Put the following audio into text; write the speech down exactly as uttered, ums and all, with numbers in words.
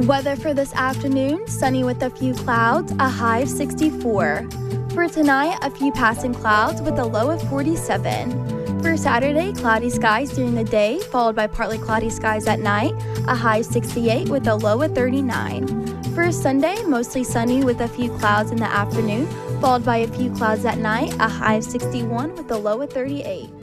Weather for this afternoon, sunny with a few clouds, a high of sixty-four. For tonight, a few passing clouds with a low of forty-seven. For Saturday, cloudy skies during the day, followed by partly cloudy skies at night, a high of sixty-eight with a low of thirty-nine. For Sunday, mostly sunny with a few clouds in the afternoon, followed by a few clouds at night, a high of sixty-one with a low of thirty-eight.